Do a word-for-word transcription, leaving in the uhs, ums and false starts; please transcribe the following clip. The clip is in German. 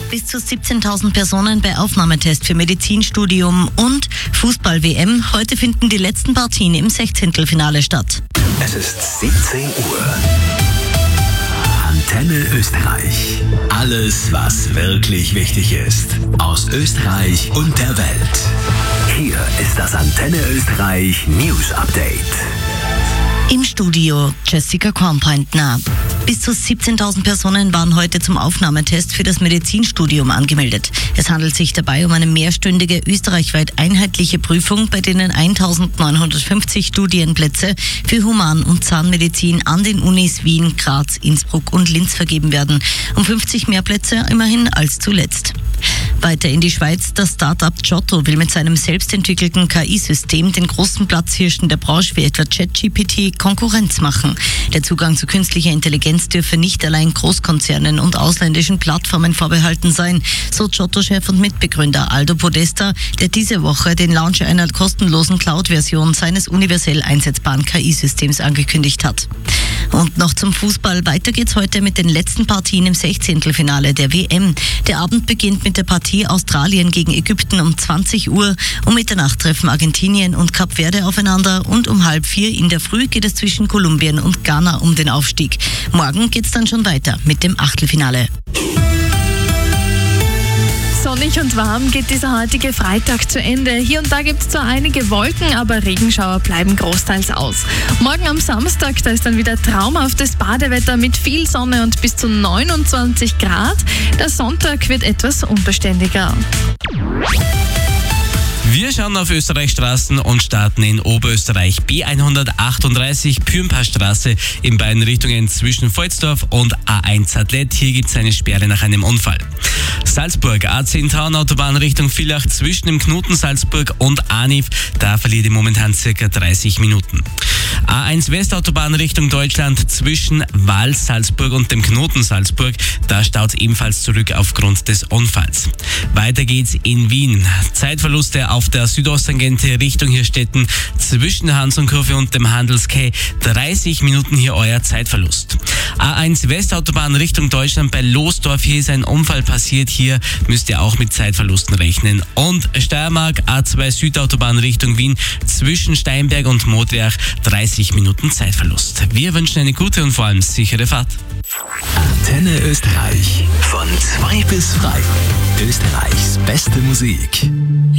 Bis zu siebzehntausend Personen bei Aufnahmetest für Medizinstudium und Fußball-W M. Heute finden die letzten Partien im Sechzehntelfinale statt. Es ist siebzehn Uhr. Antenne Österreich. Alles, was wirklich wichtig ist. Aus Österreich und der Welt. Hier ist das Antenne Österreich News Update. Im Studio Jessica Kornpointner. Bis zu siebzehntausend Personen waren heute zum Aufnahmetest für das Medizinstudium angemeldet. Es handelt sich dabei um eine mehrstündige, österreichweit einheitliche Prüfung, bei denen eintausendneunhundertfünfzig Studienplätze für Human- und Zahnmedizin an den Unis Wien, Graz, Innsbruck und Linz vergeben werden. Um fünfzig mehr Plätze immerhin als zuletzt. Weiter in die Schweiz. Das Start-up Giotto will mit seinem selbstentwickelten K I-System den großen Platzhirschen der Branche wie etwa ChatGPT Konkurrenz machen. Der Zugang zu künstlicher Intelligenz dürfe nicht allein Großkonzernen und ausländischen Plattformen vorbehalten sein, so Giotto-Chef und Mitbegründer Aldo Podesta, der diese Woche den Launch einer kostenlosen Cloud-Version seines universell einsetzbaren K I-Systems angekündigt hat. Und noch zum Fußball. Weiter geht's heute mit den letzten Partien im Sechzehntelfinale der W M. Der Abend beginnt mit der Partie Australien gegen Ägypten um zwanzig Uhr. Um Mitternacht treffen Argentinien und Kap Verde aufeinander und um halb vier in der Früh geht es zwischen Kolumbien und Ghana um den Aufstieg. Morgen geht's dann schon weiter mit dem Achtelfinale. Sonnig und warm geht dieser heutige Freitag zu Ende. Hier und da gibt es zwar einige Wolken, aber Regenschauer bleiben großteils aus. Morgen am Samstag, da ist dann wieder traumhaftes Badewetter mit viel Sonne und bis zu neunundzwanzig Grad. Der Sonntag wird etwas unbeständiger. Wir schauen auf Österreichs Straßen und starten in Oberösterreich. B hundertachtunddreißig Pürmpassstraße in beiden Richtungen zwischen Volzdorf und A eins Athlet. Hier gibt es eine Sperre nach einem Unfall. Salzburg, A zehn Traun Autobahn Richtung Villach zwischen dem Knoten Salzburg und Aniv. Da verliert ihr momentan circa dreißig Minuten. A eins Westautobahn Richtung Deutschland zwischen Wals Salzburg und dem Knoten Salzburg. Da staut es ebenfalls zurück aufgrund des Unfalls. Weiter geht's in Wien. Zeitverluste auf der Südosttangente Richtung Hirstetten zwischen der Hansonkurve und dem Handelsquai. dreißig Minuten hier euer Zeitverlust. A eins Westautobahn Richtung Deutschland bei Losdorf. Hier ist ein Unfall passiert. Hier müsst ihr auch mit Zeitverlusten rechnen. Und Steiermark A zwei Südautobahn Richtung Wien zwischen Steinberg und Modwerch. dreißig Minuten Zeitverlust. Wir wünschen eine gute und vor allem sichere Fahrt. Antenne Österreich. Von zwei bis frei. Österreichs beste Musik.